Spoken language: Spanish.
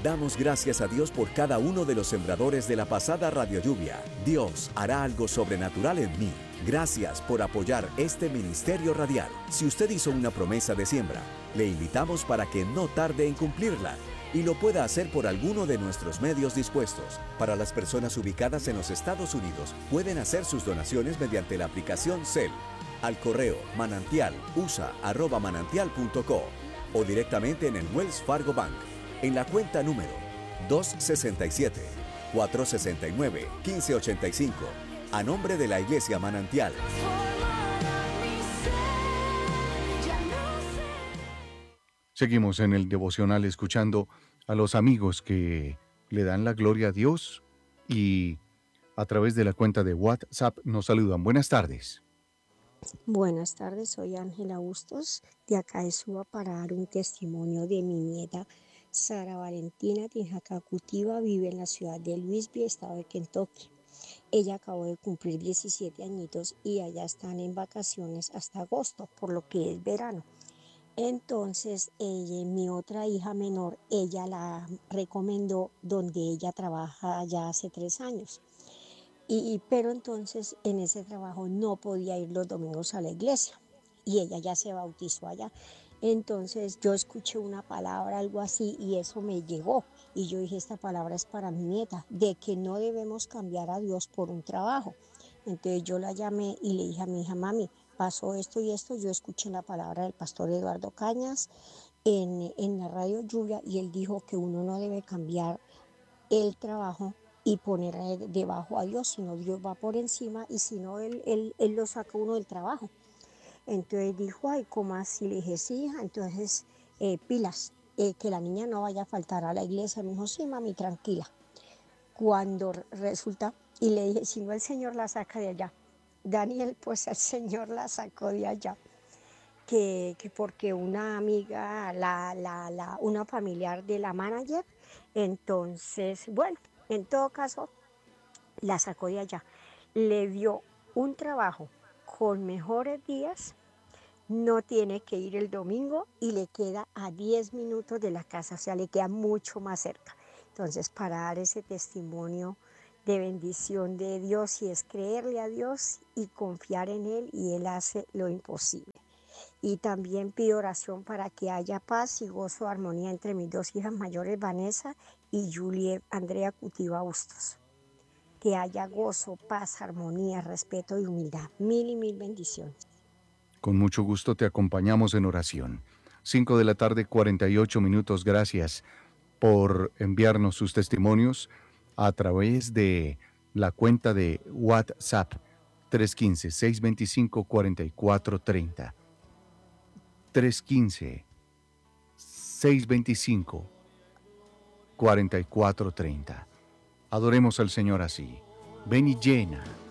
Damos gracias a Dios por cada uno de los sembradores de la pasada Radio Lluvia. Dios hará algo sobrenatural en mí. Gracias por apoyar este ministerio radial. Si usted hizo una promesa de siembra, le invitamos para que no tarde en cumplirla y lo pueda hacer por alguno de nuestros medios dispuestos. Para las personas ubicadas en los Estados Unidos, pueden hacer sus donaciones mediante la aplicación Zelle, al correo manantialusa@manantial.co o directamente en el Wells Fargo Bank, en la cuenta número 267-469-1585, a nombre de la Iglesia Manantial. Seguimos en el devocional escuchando a los amigos que le dan la gloria a Dios y a través de la cuenta de WhatsApp nos saludan. Buenas tardes. Buenas tardes, soy Ángela Bustos, de acá de Suba, para dar un testimonio de mi nieta Sara Valentina Tinjacacutiva. Vive en la ciudad de Louisville, estado de Kentucky. Ella acabó de cumplir 17 añitos y allá están en vacaciones hasta agosto, por lo que es verano. Entonces, mi otra hija menor, ella la recomendó donde ella trabaja ya hace 3 años. Pero entonces en ese trabajo no podía ir los domingos a la iglesia y ella ya se bautizó allá. Entonces yo escuché una palabra, algo así, y eso me llegó. Y yo dije, esta palabra es para mi nieta, de que no debemos cambiar a Dios por un trabajo. Entonces yo la llamé y le dije a mi hija, mami, pasó esto y esto. Yo escuché la palabra del pastor Eduardo Cañas en la radio Lluvia y él dijo que uno no debe cambiar el trabajo y poner debajo a Dios, sino Dios va por encima y si no, él lo saca uno del trabajo. Entonces dijo, ay, ¿cómo así? Le dije, sí, hija, entonces pilas, que la niña no vaya a faltar a la iglesia. Me dijo, sí, mami, tranquila. Cuando resulta, y le dije, si no, el Señor la saca de allá. Daniel, pues el Señor la sacó de allá. Que porque una amiga, una familiar de la manager, entonces, bueno, en todo caso, la sacó de allá. Le dio un trabajo con mejores días, no tiene que ir el domingo y le queda a 10 minutos de la casa, o sea, le queda mucho más cerca. Entonces, para dar ese testimonio de bendición de Dios, y es creerle a Dios y confiar en Él, y Él hace lo imposible. Y también pido oración para que haya paz y gozo, armonía entre mis 2 hijas mayores, Vanessa y Juliet Andrea Cutiva Bustos. Que haya gozo, paz, armonía, respeto y humildad. Mil y mil bendiciones. Con mucho gusto te acompañamos en oración. 5 de la tarde, 48 minutos. Gracias por enviarnos sus testimonios a través de la cuenta de WhatsApp 315-625-4430. 315-625-4430. Adoremos al Señor así. Ven y llena